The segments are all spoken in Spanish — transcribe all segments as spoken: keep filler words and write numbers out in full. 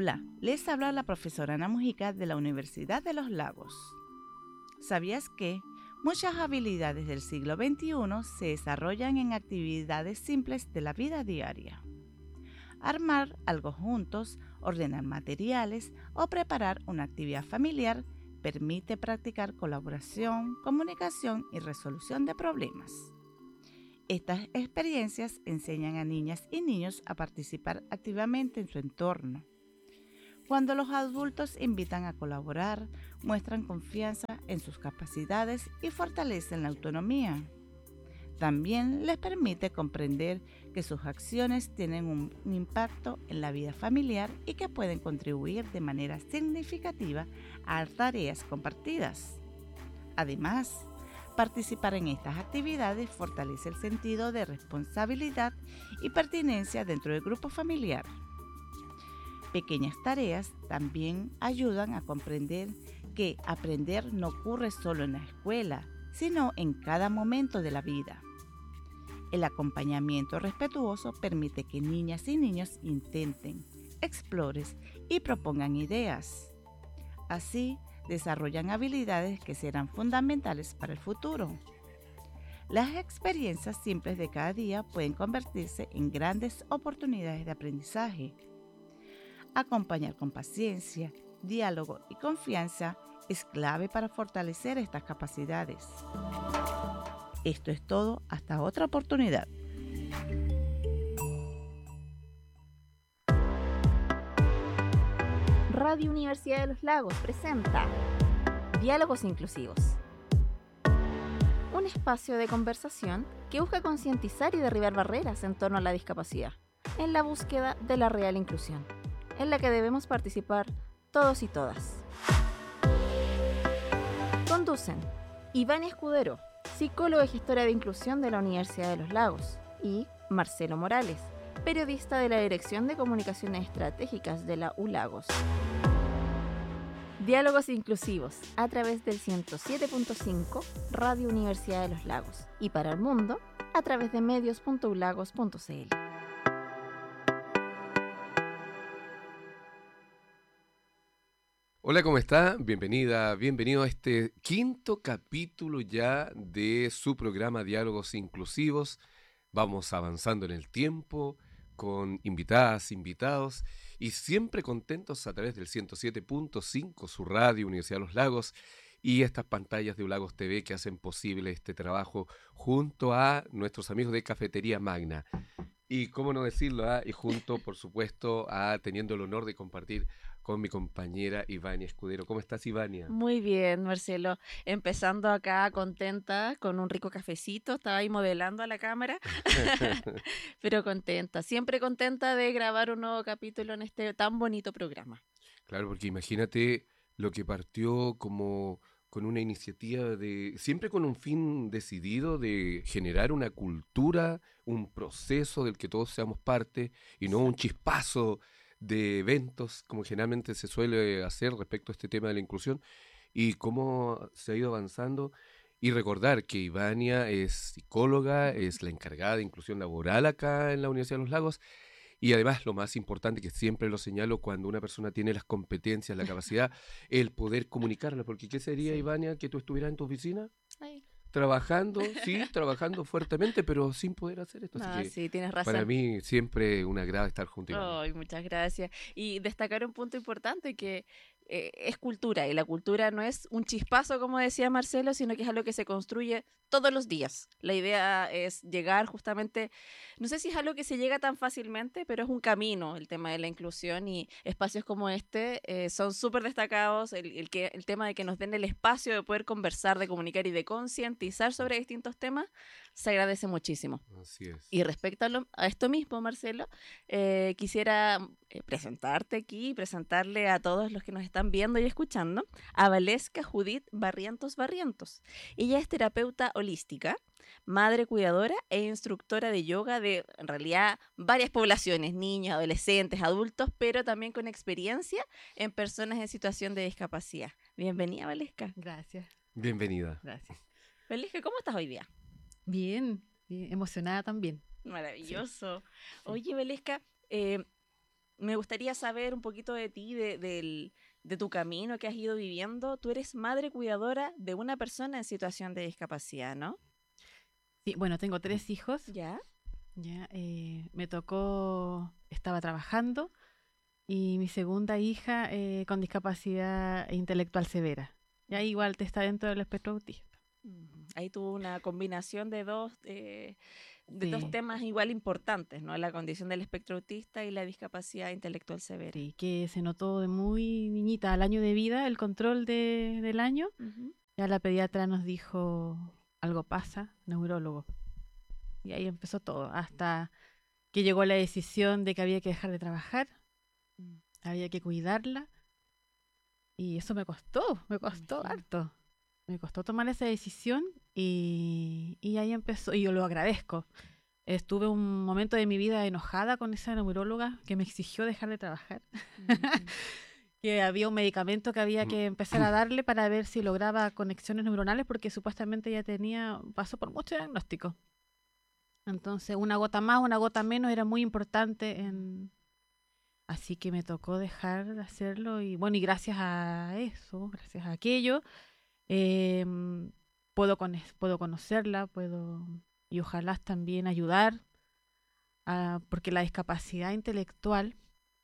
Hola, les habla la profesora Ana Mujica de la Universidad de los Lagos. ¿Sabías que muchas habilidades del siglo veintiuno se desarrollan en actividades simples de la vida diaria? Armar algo juntos, ordenar materiales o preparar una actividad familiar permite practicar colaboración, comunicación y resolución de problemas. Estas experiencias enseñan a niñas y niños a participar activamente en su entorno. Cuando los adultos invitan a colaborar, muestran confianza en sus capacidades y fortalecen la autonomía. También les permite comprender que sus acciones tienen un impacto en la vida familiar y que pueden contribuir de manera significativa a tareas compartidas. Además, participar en estas actividades fortalece el sentido de responsabilidad y pertenencia dentro del grupo familiar. Pequeñas tareas también ayudan a comprender que aprender no ocurre solo en la escuela, sino en cada momento de la vida. El acompañamiento respetuoso permite que niñas y niños intenten, exploren y propongan ideas. Así, desarrollan habilidades que serán fundamentales para el futuro. Las experiencias simples de cada día pueden convertirse en grandes oportunidades de aprendizaje. Acompañar con paciencia, diálogo y confianza es clave para fortalecer estas capacidades. Esto es todo, hasta otra oportunidad. Radio Universidad de los Lagos presenta Diálogos Inclusivos, un espacio de conversación que busca concientizar y derribar barreras en torno a la discapacidad, en la búsqueda de la real inclusión, en la que debemos participar todos y todas. Conducen Ivania Escudero, psicóloga y gestora de inclusión de la Universidad de los Lagos, y Marcelo Morales, periodista de la Dirección de Comunicaciones Estratégicas de la U Lagos. Diálogos inclusivos a través del ciento siete punto cinco Radio Universidad de los Lagos y para el mundo a través de medios punto u lagos punto c l. Hola, ¿cómo está? Bienvenida, bienvenido a este quinto capítulo ya de su programa Diálogos Inclusivos. Vamos avanzando en el tiempo con invitadas, invitados y siempre contentos a través del ciento siete punto cinco, su radio Universidad de los Lagos y estas pantallas de U Lagos T V que hacen posible este trabajo junto a nuestros amigos de Cafetería Magna. Y cómo no decirlo, ¿eh? Y junto, por supuesto, a teniendo el honor de compartir con mi compañera Ivania Escudero. ¿Cómo estás, Ivania? Muy bien, Marcelo. Empezando acá contenta con un rico cafecito. Estaba ahí modelando a la cámara, pero contenta. Siempre contenta de grabar un nuevo capítulo en este tan bonito programa. Claro, porque imagínate lo que partió como con una iniciativa de, siempre con un fin decidido de generar una cultura, un proceso del que todos seamos parte y no un chispazo de eventos, como generalmente se suele hacer respecto a este tema de la inclusión, y cómo se ha ido avanzando. Y recordar que Ivania es psicóloga, es la encargada de inclusión laboral acá en la Universidad de los Lagos, y además lo más importante, que siempre lo señalo, cuando una persona tiene las competencias, la capacidad, el poder comunicarla, porque ¿qué sería, sí, Ivania, que tú estuvieras en tu oficina? Ay. Trabajando, sí, trabajando fuertemente, pero sin poder hacer esto. Así Ah, que sí, tienes razón. para mí siempre un agrado estar junto. Ay, muchas gracias. Y destacar un punto importante que eh, es cultura, y la cultura no es un chispazo, como decía Marcelo, sino que es algo que se construye todos los días. La idea es llegar justamente, no sé si es algo que se llega tan fácilmente, pero es un camino el tema de la inclusión, y espacios como este eh, son súper destacados. El, el, que, el tema de que nos den el espacio de poder conversar, de comunicar y de concientizar sobre distintos temas se agradece muchísimo. Así es. Y respecto a, lo, a esto mismo, Marcelo, eh, quisiera eh, presentarte aquí, presentarle a todos los que nos están viendo y escuchando a Valesca Judith Barrientos Barrientos. Ella es terapeuta holística, madre cuidadora e instructora de yoga de, en realidad, varias poblaciones, niños, adolescentes, adultos, pero también con experiencia en personas en situación de discapacidad. Bienvenida, Valesca. Gracias. Bienvenida. Gracias. Valesca, ¿cómo estás hoy día? Bien, bien, emocionada también. Maravilloso. Sí. Oye, Valesca, eh, me gustaría saber un poquito de ti, de, del, de tu camino que has ido viviendo. Tú eres madre cuidadora de una persona en situación de discapacidad, ¿no? Sí, bueno, tengo tres hijos. ¿Ya? Ya, eh, me tocó, estaba trabajando y mi segunda hija eh, con discapacidad intelectual severa. Ya igual te está dentro del espectro autista. Ujú. Ahí tuvo una combinación de dos, eh, de Sí. dos temas igual importantes, ¿no? La condición del espectro autista y la discapacidad intelectual severa. Sí, que se notó de muy niñita al año de vida, el control de, del año. Ujú. Ya la pediatra nos dijo, algo pasa, neurólogo. Y ahí empezó todo, hasta que llegó la decisión de que había que dejar de trabajar, Mm. había que cuidarla. Y eso me costó, me costó imagino. harto. Me costó tomar esa decisión y, y ahí empezó, y yo lo agradezco. Estuve un momento de mi vida enojada con esa neuróloga que me exigió dejar de trabajar. Ujú. Que había un medicamento que había que empezar a darle para ver si lograba conexiones neuronales, porque supuestamente ya tenía, pasó por muchos diagnósticos. Entonces, una gota más, una gota menos era muy importante. En... Así que me tocó dejar de hacerlo y bueno, y gracias a eso, gracias a aquello, eh, puedo, con- puedo conocerla, puedo y ojalá también ayudar, a- porque la discapacidad intelectual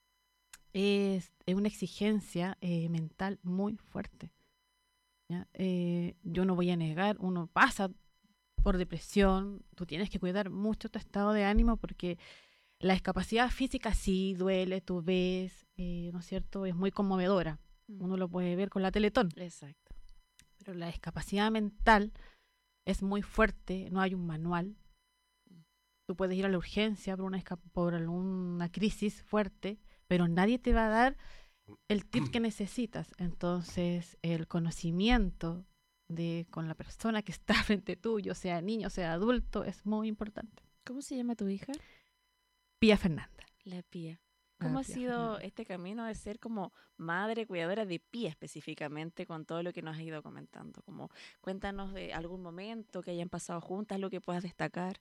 es, es una exigencia eh, mental muy fuerte. ¿Ya? Eh, yo no voy a negar, uno pasa por depresión, tú tienes que cuidar mucho tu estado de ánimo porque la discapacidad física sí duele, tú ves, eh, ¿no es cierto? Es muy conmovedora. Mm. Uno lo puede ver con la Teletón. Exacto. Pero la discapacidad mental es muy fuerte, no hay un manual. Tú puedes ir a la urgencia por una, esca- por alguna crisis fuerte, pero nadie te va a dar el tip que necesitas. Entonces, el conocimiento de con la persona que está frente tuyo, sea niño, sea adulto, es muy importante. ¿Cómo se llama tu hija? Pía Fernanda. La Pía. Ah, ¿Cómo ha Pía sido Fernanda. este camino de ser como madre cuidadora de Pía específicamente con todo lo que nos has ido comentando? Como, cuéntanos de algún momento que hayan pasado juntas, lo que puedas destacar.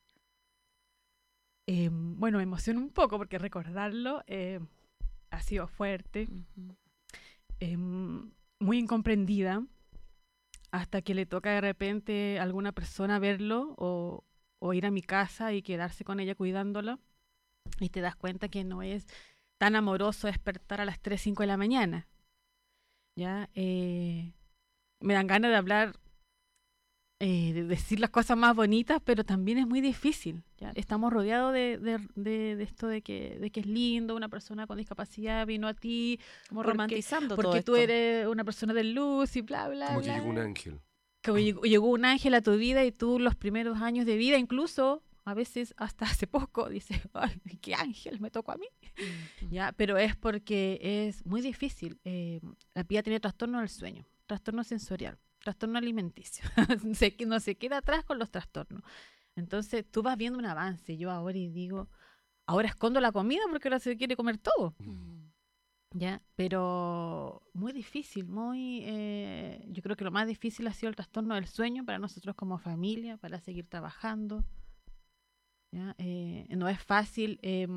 Eh, bueno, me emociona un poco porque recordarlo eh, ha sido fuerte, Ujú. eh, muy incomprendida, hasta que le toca de repente a alguna persona verlo o, o ir a mi casa y quedarse con ella cuidándola y te das cuenta que no es tan amoroso despertar a las tres, cinco de la mañana. ¿Ya? Eh, me dan ganas de hablar, eh, de decir las cosas más bonitas, pero también es muy difícil. ¿Ya? Estamos rodeados de, de, de, de esto de que, de que es lindo, una persona con discapacidad vino a ti, Como porque- romantizando todo porque esto. tú eres una persona de luz y bla, bla, Como que bla. llegó un ángel. Como llegó, llegó un ángel a tu vida y tú los primeros años de vida, incluso a veces hasta hace poco, dices, ay, qué ángel me tocó a mí. Ujú. ¿Ya? Pero es porque es muy difícil. Eh, la Pía tiene trastorno del sueño, trastorno sensorial, trastorno alimenticio. Se- no se queda atrás con los trastornos. Entonces tú vas viendo un avance. Yo ahora y digo, ahora escondo la comida porque ahora se quiere comer todo. Ujú. ¿Ya? Pero muy difícil, muy... eh, yo creo que lo más difícil ha sido el trastorno del sueño para nosotros como familia, para seguir trabajando. ¿Ya? Eh, no es fácil, eh,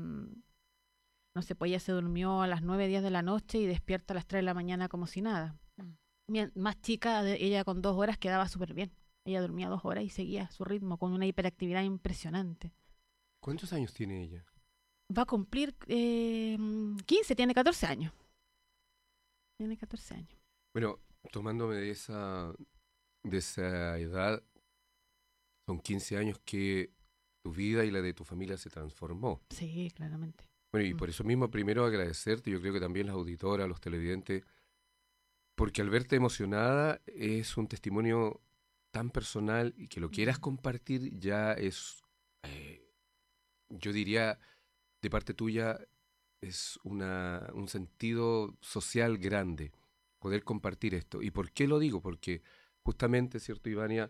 no sé, pues ella se durmió a las nueve, diez de la noche y despierta a las tres de la mañana como si nada. Mm. Mien- Más chica, de- ella con dos horas quedaba súper bien. Ella dormía dos horas y seguía su ritmo con una hiperactividad impresionante. ¿Cuántos años tiene ella? Va a cumplir eh, quince, tiene catorce años. Tiene catorce años. Bueno, tomándome de esa, de esa edad, son quince años que tu vida y la de tu familia se transformó. Sí, claramente. Bueno, y Mm. por eso mismo primero agradecerte, yo creo que también las auditoras, los televidentes, porque al verte emocionada es un testimonio tan personal y que lo quieras Mm. compartir ya es, eh, yo diría, de parte tuya, es una, un sentido social grande poder compartir esto. ¿Y por qué lo digo? Porque justamente, ¿cierto, Ivania?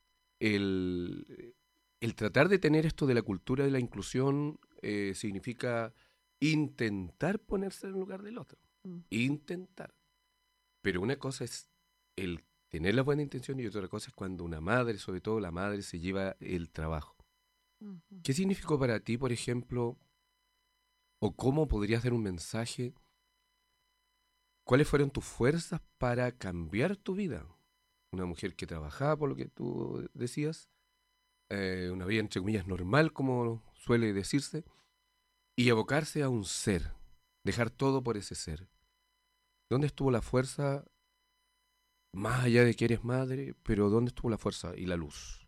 El, el tratar de tener esto de la cultura de la inclusión eh, significa intentar ponerse en el lugar del otro. Mm. Intentar. Pero una cosa es el tener la buena intención y otra cosa es cuando una madre, sobre todo la madre, se lleva el trabajo. Ujú. ¿Qué significó para ti, por ejemplo, ¿O cómo podrías dar un mensaje? ¿Cuáles fueron tus fuerzas para cambiar tu vida? Una mujer que trabajaba, por lo que tú decías, eh, una vida entre comillas normal, como suele decirse, y abocarse a un ser, dejar todo por ese ser. ¿Dónde estuvo la fuerza, más allá de que eres madre, pero dónde estuvo la fuerza y la luz?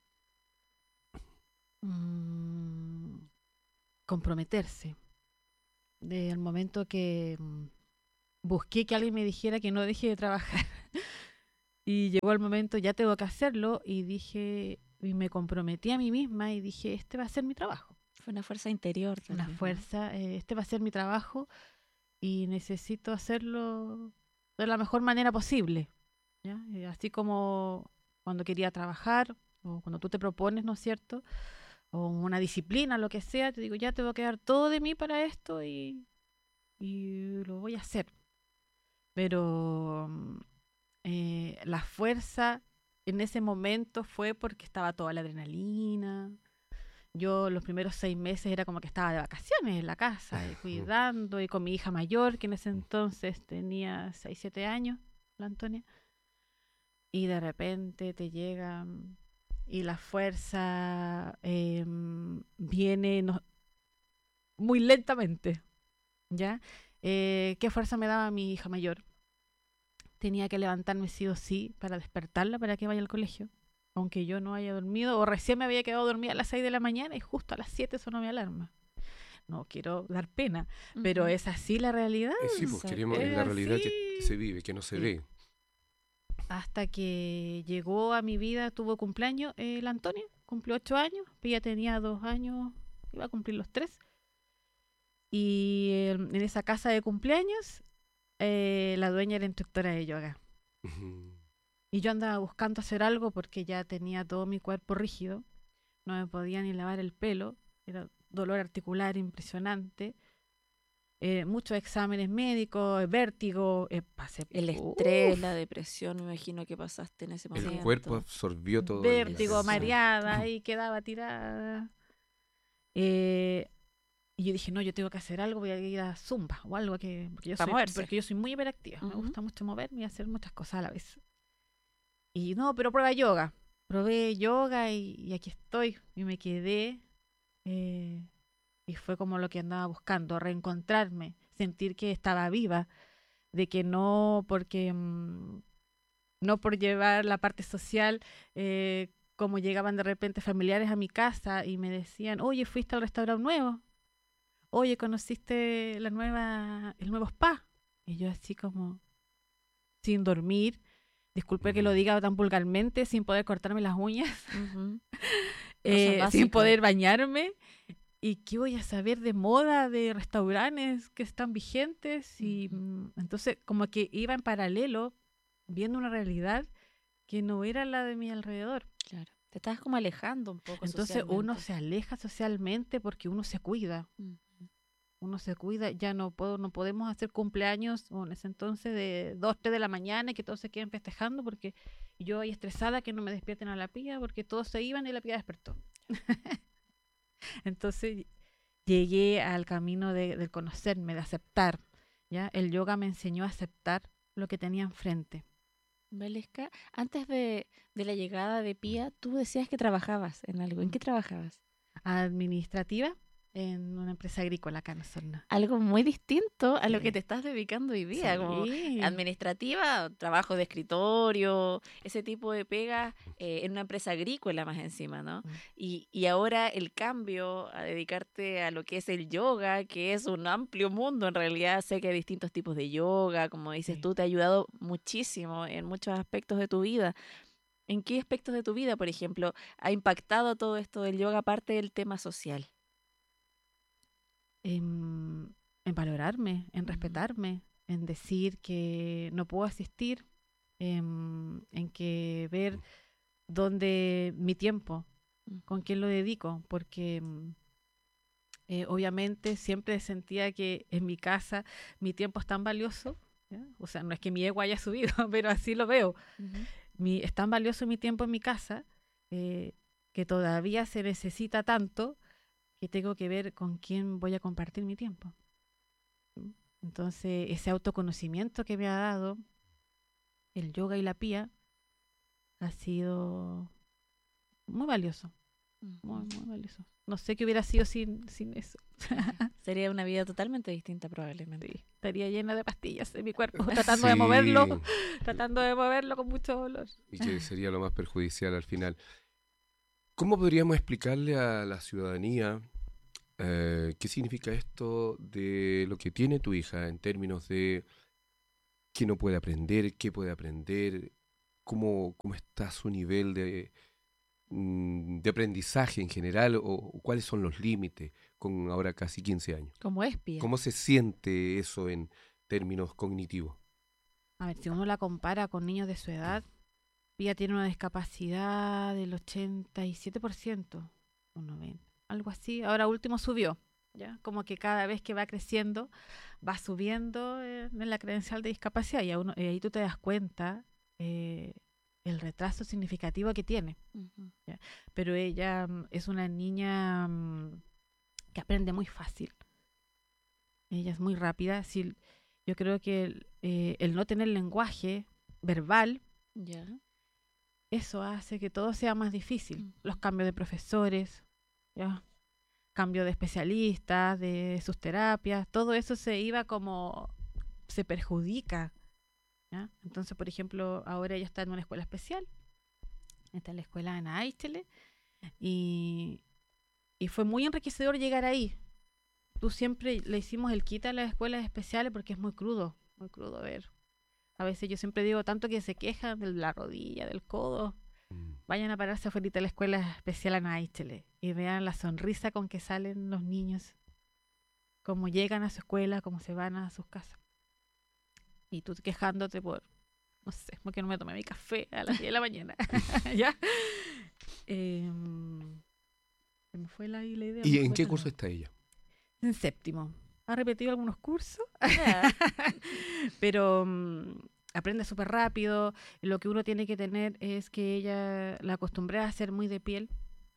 Mm, comprometerse. Del momento que mm, busqué que alguien me dijera que no deje de trabajar y llegó el momento, ya tengo que hacerlo, y dije, y me comprometí a mí misma y dije, este va a ser mi trabajo. Fue una fuerza interior. Una también, ¿no? fuerza, eh, este va a ser mi trabajo y necesito hacerlo de la mejor manera posible, ¿ya? Eh, así como cuando quería trabajar o cuando tú te propones, ¿no es cierto? O una disciplina, lo que sea, te digo, ya tengo que dar todo de mí para esto y, y lo voy a hacer. Pero mm, eh, la fuerza en ese momento fue porque estaba toda la adrenalina. Yo los primeros seis meses era como que estaba de vacaciones en la casa, y cuidando, y con mi hija mayor, que en ese entonces tenía seis, siete años, la Antonia. Y de repente te llega mm, y la fuerza eh, viene no- muy lentamente, ¿ya? Eh, ¿qué fuerza me daba mi hija mayor? Tenía que levantarme sí o sí para despertarla para que vaya al colegio, aunque yo no haya dormido, o recién me había quedado dormida a las seis de la mañana y justo a las siete sonó mi alarma. No quiero dar pena, pero Ujú. es así la realidad. Eh, sí, pues Exacto. queremos, es Es la realidad que, así. que se vive, que no se Sí. ve. Hasta que llegó a mi vida, tuvo cumpleaños eh, la Antonia, cumplió ocho años, ella tenía dos años, iba a cumplir los tres. Y eh, en esa casa de cumpleaños, eh, la dueña era instructora de yoga. Ujú. Y yo andaba buscando hacer algo porque ya tenía todo mi cuerpo rígido, no me podía ni lavar el pelo, era dolor articular impresionante, eh, muchos exámenes médicos, vértigo, eh, pasé El uf, estrés, la depresión, me imagino que pasaste en ese El momento. cuerpo absorbió todo. vértigo, el- mareada y quedaba tirada. Eh, y yo dije, no, yo tengo que hacer algo, voy a ir a Zumba o algo que porque yo Pa' soy moverse. porque yo soy muy hiperactiva, me Ujú. gusta mucho moverme y hacer muchas cosas a la vez. Y no, pero prueba yoga. Probé yoga y, y aquí estoy. Y me quedé. eh, y fue como lo que andaba buscando, reencontrarme, sentir que estaba viva, de que no porque mm, no por llevar la parte social, eh, como llegaban de repente familiares a mi casa y me decían, oye, fuiste al restaurante nuevo, oye, conociste la nueva, el nuevo spa. Y yo así como sin dormir, disculpe que lo Ujú. diga tan vulgarmente, sin poder cortarme las uñas, Ujú. eh, sin básicas. poder bañarme. ¿Y qué voy a saber de moda, de restaurantes que están vigentes? Y Ujú. mm, entonces como que iba en paralelo viendo una realidad que no era la de mi alrededor. Claro. Te estás como alejando un poco Entonces uno socialmente. se aleja socialmente porque uno se cuida. Ujú. Uno se cuida, ya no puedo, no podemos hacer cumpleaños o en ese entonces de dos, tres de la mañana y que todos se queden festejando porque yo ahí estresada que no me despierten a la pía porque todos se iban y la pía despertó. Entonces llegué al camino de, de conocerme, de aceptar, ¿ya? El yoga me enseñó a aceptar lo que tenía enfrente. Valesca, antes de, de la llegada de Pía, tú decías que trabajabas en algo. ¿En qué trabajabas? Administrativa en una empresa agrícola acá en Osorno. Algo muy distinto a lo Sí. que te estás dedicando hoy día, como Sí. administrativa, trabajo de escritorio, ese tipo de pegas eh, en una empresa agrícola más encima, ¿no? Mm. Y, y ahora el cambio a dedicarte a lo que es el yoga, que es un amplio mundo en realidad. Sé que hay distintos tipos de yoga, como dices Sí. tú, te ha ayudado muchísimo en muchos aspectos de tu vida. ¿En qué aspectos de tu vida, por ejemplo, ha impactado todo esto del yoga aparte del tema social? En, en valorarme, en Ujú. respetarme, en decir que no puedo asistir, en, en que ver dónde mi tiempo, con quién lo dedico, porque mm, eh, obviamente siempre sentía que en mi casa mi tiempo es tan valioso, ¿ya? O sea, no es que mi ego haya subido, pero así lo veo. Ujú. Mi, es tan valioso mi tiempo en mi casa eh, que todavía se necesita tanto que tengo que ver con quién voy a compartir mi tiempo. Entonces, ese autoconocimiento que me ha dado el yoga y la pía ha sido muy valioso, muy, muy valioso. No sé qué hubiera sido sin, sin eso. Sería una vida totalmente distinta probablemente. Sí, estaría llena de pastillas en mi cuerpo, tratando de Sí. moverlo, tratando de moverlo con mucho dolor. Y que sería lo más perjudicial al final. ¿Cómo podríamos explicarle a la ciudadanía eh, qué significa esto de lo que tiene tu hija en términos de qué no puede aprender, qué puede aprender, cómo, cómo está su nivel de, mm, de aprendizaje en general o, o cuáles son los límites con ahora casi quince años? Como espía. ¿Cómo se siente eso en términos cognitivos? A ver, si uno la compara con niños de su edad, Pía tiene una discapacidad del ochenta y siete por ciento, o noventa, algo así. Ahora último subió, ¿ya? Como que cada vez que va creciendo, va subiendo eh, en la credencial de discapacidad y, a uno, y ahí tú te das cuenta eh, el retraso significativo que tiene. Ujú. Pero ella mm, es una niña mm, que aprende muy fácil. Ella es muy rápida. Sí, yo creo que el, eh, el no tener lenguaje verbal, Ya. eso hace que todo sea más difícil. Ujú. Los cambios de profesores, ¿ya? Cambio de especialistas, de sus terapias, todo eso se iba como, se perjudica, ¿ya? Entonces, por ejemplo, ahora ella está en una escuela especial, está en la escuela Ana Aichele, y, y fue muy enriquecedor llegar ahí. Tú siempre le hicimos el quita a las escuelas especiales porque es muy crudo, muy crudo ver. A veces yo siempre digo, tanto que se quejan de la rodilla, del codo, Mm. vayan a pararse afuera de la escuela especial Ana Aichele y vean la sonrisa con que salen los niños, cómo llegan a su escuela, cómo se van a sus casas. Y tú quejándote por, no sé, porque no me tomé mi café a las diez de la mañana. ¿Ya? Eh, se me fue la, la idea. ¿Y me en fue qué de curso nuevo. está ella? En séptimo. Ha repetido algunos cursos, Ya. pero mm, aprende súper rápido. Lo que uno tiene que tener es que ella la acostumbré a ser muy de piel.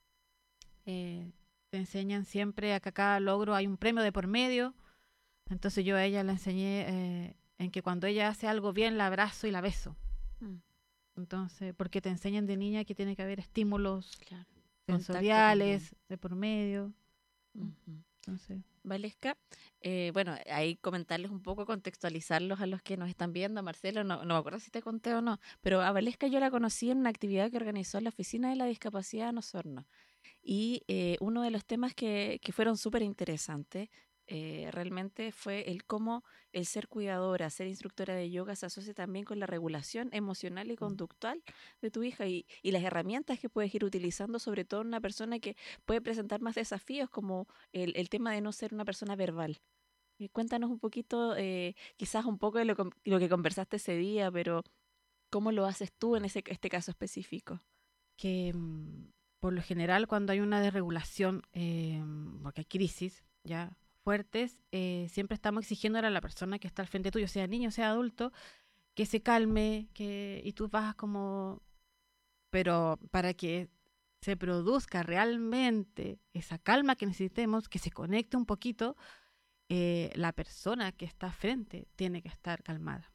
Eh, te enseñan siempre a que a cada logro hay un premio de por medio. Entonces yo a ella la enseñé eh, en que cuando ella hace algo bien la abrazo y la beso. Mm, Entonces, porque te enseñan de niña que tiene que haber estímulos claro. sensoriales de por medio. Ujú. Entonces, Valesca, eh, bueno, ahí comentarles un poco, contextualizarlos a los que nos están viendo. Marcelo, no, no me acuerdo si te conté o no, pero a Valesca yo la conocí en una actividad que organizó la Oficina de la Discapacidad en Osorno. Y eh, uno de los temas que, que fueron súper interesantes eh, realmente fue el cómo el ser cuidadora, ser instructora de yoga se asocia también con la regulación emocional y conductual de tu hija y, y las herramientas que puedes ir utilizando, sobre todo en una persona que puede presentar más desafíos como el, el tema de no ser una persona verbal. Eh, cuéntanos un poquito, eh, quizás un poco de lo, com- lo que conversaste ese día, pero ¿cómo lo haces tú en ese, este caso específico? que mm, por lo general cuando hay una desregulación, eh, porque hay crisis ya fuertes, eh, siempre estamos exigiendo a la persona que está al frente tuyo, sea niño, sea adulto, que se calme, que y tú vas como, pero para que se produzca realmente esa calma que necesitemos, que se conecte un poquito, eh, la persona que está frente tiene que estar calmada.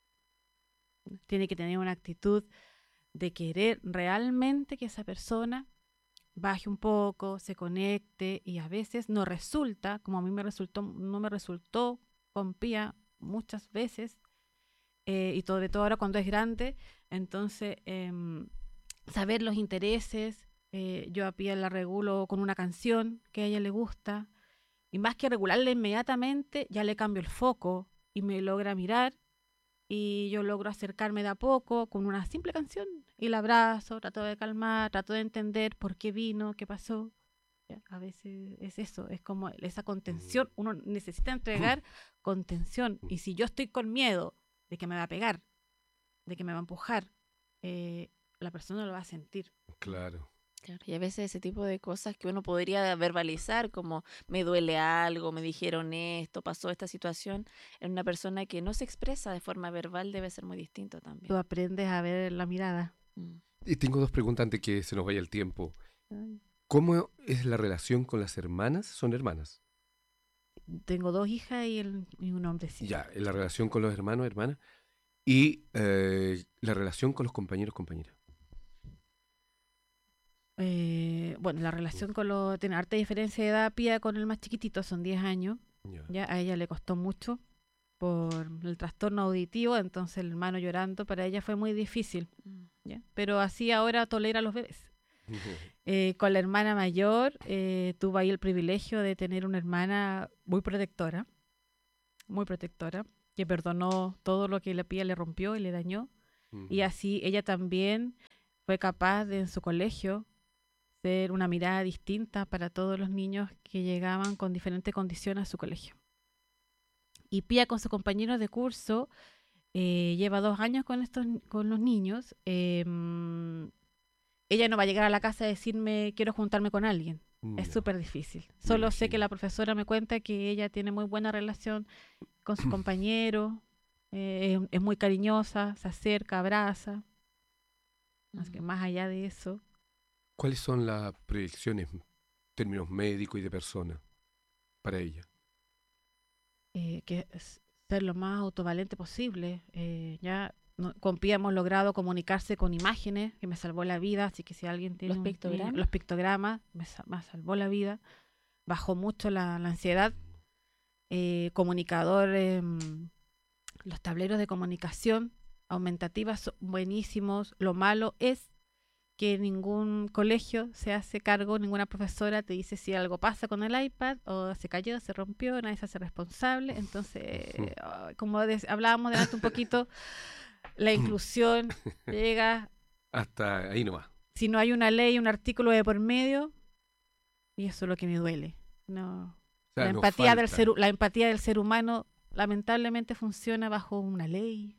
Tiene que tener una actitud de querer realmente que esa persona baje un poco, se conecte, y a veces no resulta, como a mí me resultó, no me resultó con Pía muchas veces, eh, y sobre todo ahora cuando es grande, entonces em, saber los intereses, eh, yo a Pía la regulo con una canción que a ella le gusta, y más que regularla inmediatamente, ya le cambio el foco y me logra mirar y yo logro acercarme de a poco con una simple canción y la abrazo, trato de calmar, trato de entender por qué vino, qué pasó. Ya, a veces es eso, es como esa contención, uno necesita entregar contención, y si yo estoy con miedo de que me va a pegar, de que me va a empujar, eh, la persona lo va a sentir. Claro. Claro, y a veces ese tipo de cosas que uno podría verbalizar, como me duele algo, me dijeron esto, pasó esta situación, en una persona que no se expresa de forma verbal debe ser muy distinto Tú también. aprendes a ver la mirada. Mm. Y tengo dos preguntas antes que se nos vaya el tiempo. Ay. ¿Cómo es la relación con las hermanas? ¿Son hermanas? Tengo dos hijas y, el, y un hombrecito. Ya, la relación con los hermanos, hermanas. Y eh, la relación con los compañeros, compañeras. Eh, bueno, la relación con los... Tiene harta diferencia de edad, Pía, con el más chiquitito, son diez años. Ya. Ya a ella le costó mucho por el trastorno auditivo, entonces el hermano llorando para ella fue muy difícil. ¿Ya? Pero así ahora tolera a los bebés. Eh, con la hermana mayor eh, tuve ahí el privilegio de tener una hermana muy protectora, muy protectora, que perdonó todo lo que la Pía le rompió y le dañó. Y así ella también fue capaz de en su colegio ser una mirada distinta para todos los niños que llegaban con diferentes condiciones a su colegio. Y Pía con sus compañeros de curso eh, lleva dos años con estos con los niños. Eh, ella no va a llegar a la casa a decirme quiero juntarme con alguien. No. Es súper difícil. Solo sé que la profesora me cuenta que ella tiene muy buena relación con sus compañeros, eh, es, es muy cariñosa, se acerca, abraza. Así que más allá de eso... ¿Cuáles son las proyecciones en términos médicos y de persona para ella? Eh, que es ser lo más autovalente posible. Eh, ya no, con Pía hemos logrado comunicarse con imágenes, que me salvó la vida, así que si alguien tiene ¿Los un- pictogramas? los pictogramas, me, sa- me salvó la vida. Bajó mucho la, la ansiedad. Eh, comunicador, eh, los tableros de comunicación aumentativa son buenísimos. Lo malo es que ningún colegio se hace cargo, ninguna profesora te dice si algo pasa con el iPad o se cayó, se rompió, nadie se hace responsable. Entonces, eh, como de- hablábamos delante un poquito, la inclusión llega, Hasta ahí nomás. si no hay una ley, un artículo de por medio, y eso es lo que me duele. No, O sea, la nos empatía del falta. ser, hu- la empatía del ser humano lamentablemente funciona bajo una ley.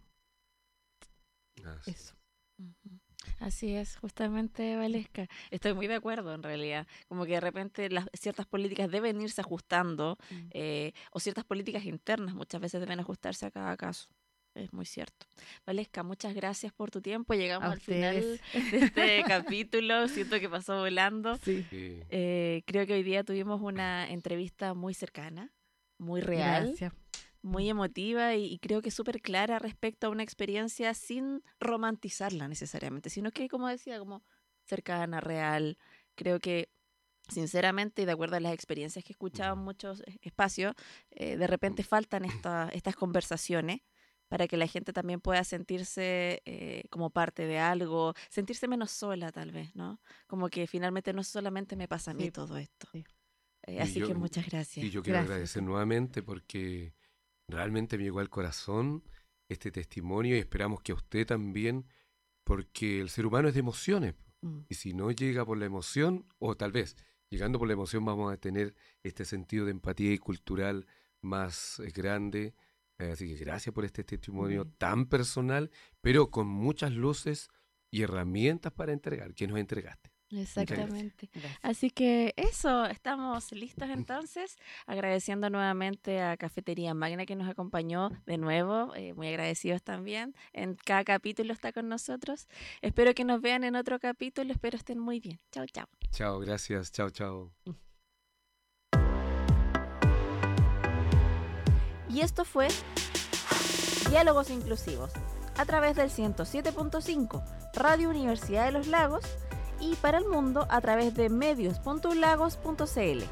Ah, sí. Eso. Ujú. Así es, justamente, Valesca. Estoy muy de acuerdo, en realidad. Como que de repente las ciertas políticas deben irse ajustando, Mm. eh, o ciertas políticas internas muchas veces deben ajustarse a cada caso. Es muy cierto. Valesca, muchas gracias por tu tiempo. Llegamos A al final ustedes. de este capítulo. Siento que pasó volando. Sí. Sí. Eh, creo que hoy día tuvimos una entrevista muy cercana, muy real, Gracias. muy emotiva y, y creo que súper clara respecto a una experiencia sin romantizarla necesariamente, sino que, como decía, como cercana, real. Creo que, sinceramente, y de acuerdo a las experiencias que he escuchado en muchos eh, espacios, eh, de repente faltan esta- estas conversaciones para que la gente también pueda sentirse eh, como parte de algo, sentirse menos sola tal vez, ¿no? Como que finalmente no solamente me pasa a mí Sí, todo esto. sí. Eh, Y así yo- que muchas gracias. Y yo quiero Gracias. agradecer nuevamente porque realmente me llegó al corazón este testimonio y esperamos que a usted también, porque el ser humano es de emociones. Mm. Y si no llega por la emoción, o tal vez llegando por la emoción vamos a tener este sentido de empatía y cultural más eh, grande. Eh, así que gracias por este testimonio Bien. tan personal, pero con muchas luces y herramientas para entregar, que nos entregaste. Exactamente. Gracias. Así que eso, estamos listos entonces, agradeciendo nuevamente a Cafetería Magna que nos acompañó de nuevo, eh, muy agradecidos también, en cada capítulo está con nosotros. Espero que nos vean en otro capítulo, espero estén muy bien. Chao, chao. Chao, gracias, chao, chao. Y esto fue Diálogos Inclusivos, a través del ciento siete punto cinco, Radio Universidad de los Lagos, y para el mundo a través de medios punto lagos punto c l.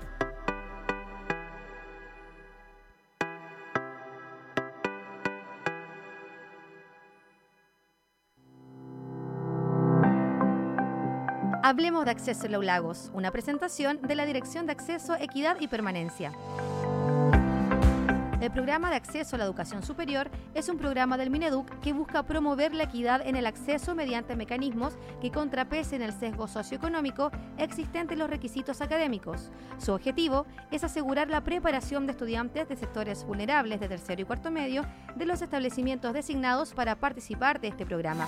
Hablemos de Acceso en los Lagos, una presentación de la Dirección de Acceso, Equidad y Permanencia. El programa de acceso a la educación superior es un programa del Mineduc que busca promover la equidad en el acceso mediante mecanismos que contrapesen el sesgo socioeconómico existente en los requisitos académicos. Su objetivo es asegurar la preparación de estudiantes de sectores vulnerables de tercero y cuarto medio de los establecimientos designados para participar de este programa.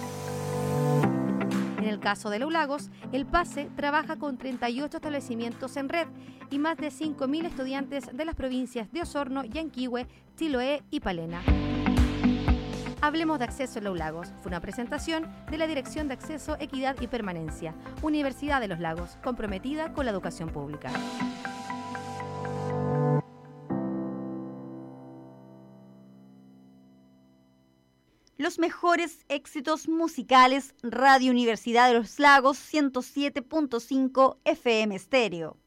En el caso de Los Lagos, el PASE trabaja con treinta y ocho establecimientos en red y más de cinco mil estudiantes de las provincias de Osorno, Yanquihue, Chiloé y Palena. Hablemos de Acceso en los Lagos. Fue una presentación de la Dirección de Acceso, Equidad y Permanencia. Universidad de los Lagos, comprometida con la educación pública. Los mejores éxitos musicales, Radio Universidad de los Lagos ciento siete punto cinco F M Estéreo.